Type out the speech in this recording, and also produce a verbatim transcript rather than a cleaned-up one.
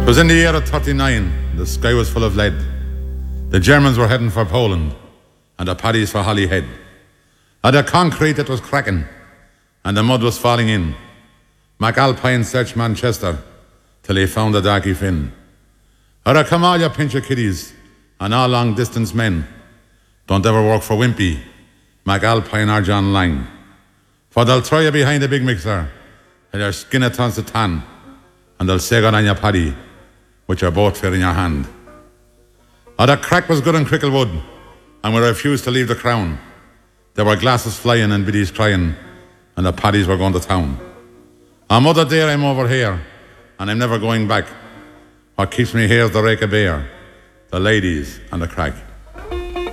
'Twas in the year of thirty-nine, the sky was full of lead. The Germans were heading for Poland, and the paddies for Holyhead. And the concrete it was cracking, and the mud was falling in. McAlpine searched Manchester till he found the Darky Finn. Or come all you pincher kiddies and all long distance men. Don't ever work for Wimpy, McAlpine or John Lang. For they'll throw you behind the big mixer till your skin it turns to tan, and they'll say good on your paddy with your boat fair in your hand. Oh, the crack was good in Cricklewood, and we refused to leave the crown. There were glasses flying and biddies crying, and the paddies were going to town. On Mother Dear, I'm over here, and I'm never going back. What keeps me here is the rake of beer, the ladies, and the crack.